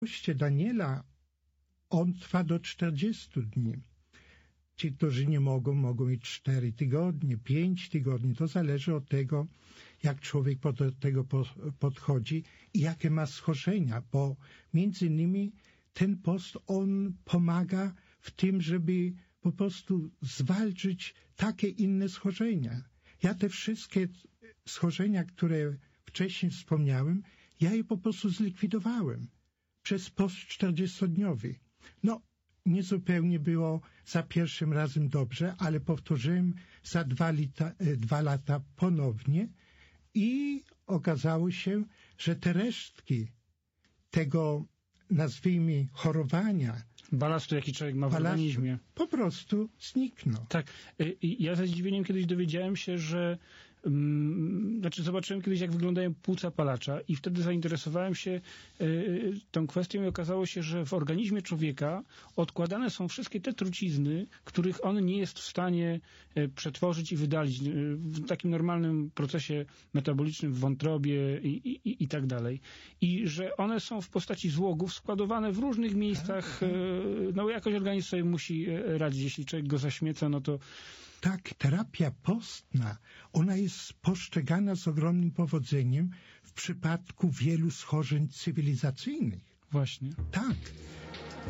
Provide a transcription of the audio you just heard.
poście Daniela on trwa do 40 dni. Ci, którzy nie mogą mieć 4 tygodnie, 5 tygodni. To zależy od tego, jak człowiek do tego podchodzi i jakie ma schorzenia, bo między innymi ten post, on pomaga w tym, żeby po prostu zwalczyć takie inne schorzenia. Ja te wszystkie schorzenia, które wcześniej wspomniałem, ja je po prostu zlikwidowałem przez post 40-dniowy. No, nie zupełnie było za pierwszym razem dobrze, ale powtórzyłem za 2 lata ponownie i okazało się, że te resztki tego, nazwijmy, chorowania, balastu, jaki człowiek ma w organizmie, po prostu zniknął. Tak. Ja ze zdziwieniem kiedyś dowiedziałem się, że zobaczyłem kiedyś, jak wyglądają płuca palacza i wtedy zainteresowałem się tą kwestią i okazało się, że w organizmie człowieka odkładane są wszystkie te trucizny, których on nie jest w stanie przetworzyć i wydalić w takim normalnym procesie metabolicznym w wątrobie i tak dalej. I że one są w postaci złogów składowane w różnych miejscach. No jakoś organizm sobie musi radzić. Jeśli człowiek go zaśmieca, no to tak, terapia postna, ona jest postrzegana z ogromnym powodzeniem w przypadku wielu schorzeń cywilizacyjnych. Właśnie. Tak.